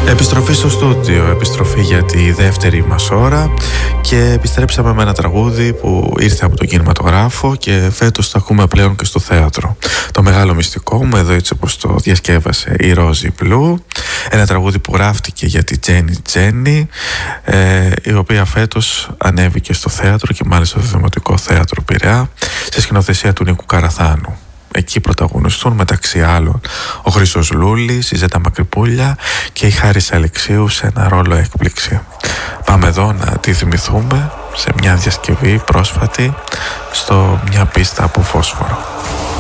Επιστροφή στο στούντιο, επιστροφή για τη δεύτερη μας ώρα και επιστρέψαμε με ένα τραγούδι που ήρθε από τον κινηματογράφο και φέτος το ακούμε πλέον και στο θέατρο. Το μεγάλο μυστικό μου, εδώ έτσι όπως το διασκεύασε η Ρόζι Μπλου, ένα τραγούδι που γράφτηκε για τη Τζένι Τζένι, η οποία φέτος ανέβηκε στο θέατρο και μάλιστα στο Δημοτικό Θέατρο Πειραιά σε σκηνοθεσία του Νίκου Καραθάνου. Εκεί πρωταγωνιστούν μεταξύ άλλων ο Χρήστος Λούλης, η Ζέτα Μακρυπούλια και η Χάρης Αλεξίου σε ένα ρόλο έκπληξη. Πάμε εδώ να τη θυμηθούμε σε μια διασκευή πρόσφατη στο Μια πίστα από φόσφορο.